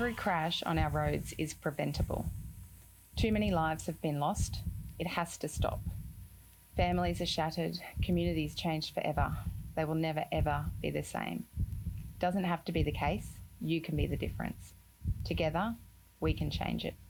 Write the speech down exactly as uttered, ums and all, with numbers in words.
every crash on our roads is preventable. Too many lives have been lost. It has to stop. Families are shattered, communities changed forever. They will never, ever be the same. It doesn't have to be the case. You can be the difference. Together, we can change it.